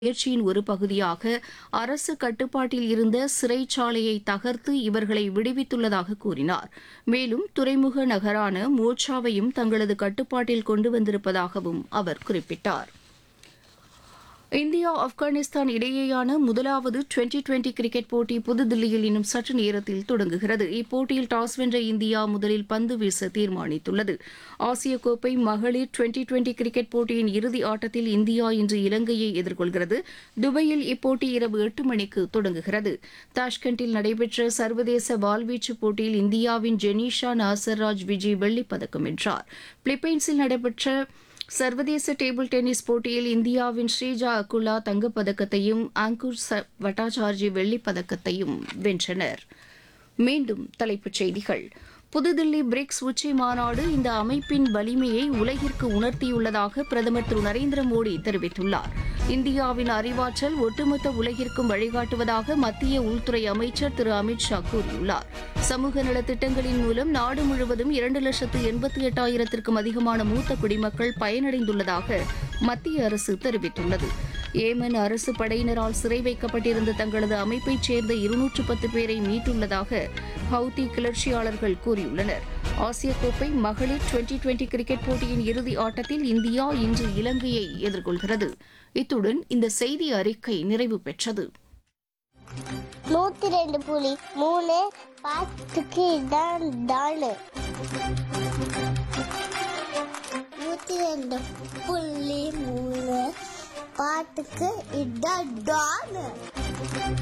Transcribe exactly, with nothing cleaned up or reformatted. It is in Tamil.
முயற்சியின் ஒரு பகுதியாக அரசு கட்டுப்பாட்டில் இருந்த சிறைச்சாலையை தகர்த்து இவர்களை விடுவித்துள்ளதாக கூறினார். மேலும் துறைமுக நகரான மோட்சாவையும் தங்களது கட்டுப்பாட்டில் கொண்டு வந்திருப்பதாகவும் அவர் குறிப்பிட்டார். இந்தியா ஆப்கானிஸ்தான் இடையேயான முதலாவது டுவெண்டி டுவெண்டி கிரிக்கெட் போட்டி புதுதில்லியில் இன்னும் சற்று நேரத்தில் தொடங்குகிறது. இப்போட்டியில் டாஸ் வென்ற இந்தியா முதலில் பந்து வீச தீர்மானித்துள்ளது. ஆசிய கோப்பை மகளிர் டுவெண்டி டுவெண்டி கிரிக்கெட் போட்டியின் இறுதி ஆட்டத்தில் இந்தியா இன்று இலங்கையை எதிர்கொள்கிறது. துபாயில் இப்போட்டி இரவு எட்டு மணிக்கு தொடங்குகிறது. தாஷ்கண்டில் நடைபெற்ற சர்வதேச வாள்வீச்சு போட்டியில் இந்தியாவின் ஜெனீஷா நாசர்ராஜ் விஜி வெள்ளிப் பதக்கம் வென்றார். பிலிப்பைன்ஸில் நடைபெற்ற சர்வதேச டேபிள் டென்னிஸ் போட்டியில் இந்தியாவின் ஸ்ரீஜா அகுலா தங்கப்பதக்கத்தையும் அங்குர் பட்டாச்சார்ஜி வெள்ளிப் பதக்கத்தையும் வென்றனர். மீண்டும் தலைப்புச் செய்திகள். புதுதில்லி பிரிக்ஸ் உச்சி மாநாடு இந்த அமைப்பின் வலிமையை உலகிற்கு உணர்த்தியுள்ளதாக பிரதமர் திரு நரேந்திர மோடி தெரிவித்துள்ளார். இந்தியாவின் அறிவாற்றல் ஒட்டுமொத்த உலகிற்கும் வழிகாட்டுவதாக மத்திய உள்துறை அமைச்சர் திரு அமித் ஷா கூறியுள்ளார். சமூக நலத்திட்டங்களின் மூலம் நாடு முழுவதும் இரண்டு லட்சத்து எண்பத்தி எட்டாயிரத்திற்கும் அதிகமான மூத்த குடிமக்கள் பயனடைந்துள்ளதாக மத்திய அரசு தெரிவித்துள்ளது. ஏமன் அரசு படையினரால் சிறை வைக்கப்பட்டிருந்த தங்களது அமைப்பைச் சேர்ந்த இருநூற்று பத்து பேரை மீட்டுள்ளதாக ஹவுதி கிளர்ச்சியாளர்கள் கூறியுள்ளனர். ஆசிய கோப்பை மகளிர் டுவெண்டி டுவெண்டி கிரிக்கெட் போட்டியின் இறுதி ஆட்டத்தில் இந்தியா இன்று இலங்கையை எதிர்கொள்கிறது. இத்துடன் இந்த செய்தி அறிக்கை நிறைவு பெற்றது. நூத்தி ரெண்டு புள்ளி மூணு பாட்டுக்கு இதான் தானு நூத்தி ரெண்டு புள்ளி மூணு பாட்டுக்கு இதான் தானு